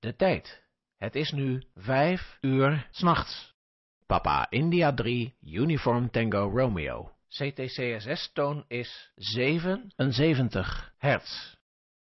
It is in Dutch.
De tijd. Het is nu 5 uur 's nachts. Papa India 3, Uniform Tango Romeo. CTCSS-toon is 77 hertz.